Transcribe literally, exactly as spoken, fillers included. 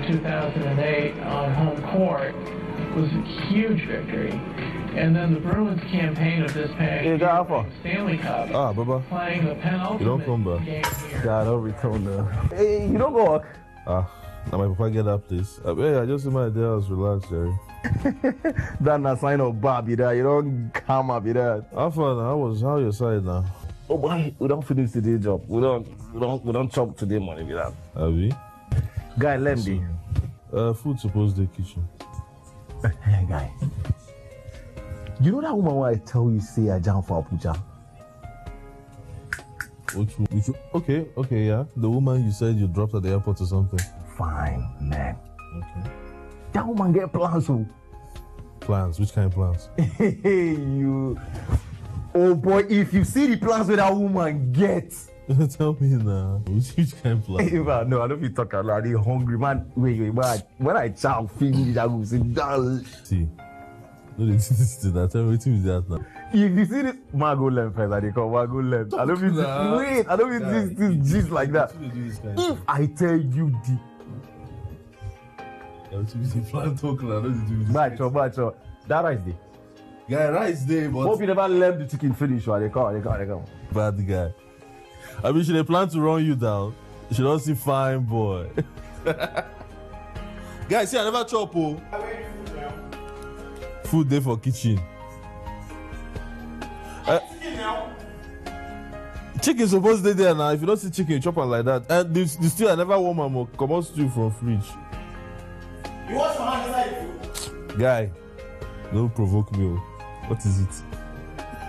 two thousand eight on home court was a huge victory. And then the Bruins campaign of this past Hey, year, Alpha. Stanley Cup, Ah, Baba. playing the penultimate You don't come back. game here. God, don't return now. Hey, you don't go work. Ah, now my papa get that place. Uh, hey, I just in my day house, relax, Jerry. That's not sign of Bob, you know. You don't come up, you know. How far now? How was how your side now? Oh boy, we don't finish today's job. We don't, we don't, we don't chop today money with that. Have we? Guy, let me. Uh, food supposed the kitchen. Hey, guy. You know that woman where I tell you say I jam for Abuja? Which, which, okay, okay, yeah. The woman you said you dropped at the airport or something. Fine, man. Okay. That woman get plans, oh. Plans? Which kind of plans? Hey, you. Oh boy, if you see the plans where that woman gets. Tell me now. Which, which kind of plans? Hey, man, no, I don't feel talking about the hungry man. Wait, wait, man. When I chow finish, I go sit down. See. No, they did this to that. Tell me, what is that now? If you see this, man, go left first. I they call man, go left. I don't feel Nah. wait. I don't feel Nah, this this gist like that. What do you do this kind If I tell you the Yeah, what do you do plan talk now? What do you do this? macho, macho, that rice day. Guy, rice day, but Hope you never left the chicken finish. Or they call, they call, they call. bad guy. I mean, should they plan to run you down? You should not see fine boy. Guys, see, I never chop, oh. Food there for kitchen. Uh, chicken supposed to be there now. If you don't see chicken, chop it like that. And the, the stew, I never warm am. Come on, stew from fridge. You wash your hands inside the food? Guy, don't provoke me. Oh. What is it?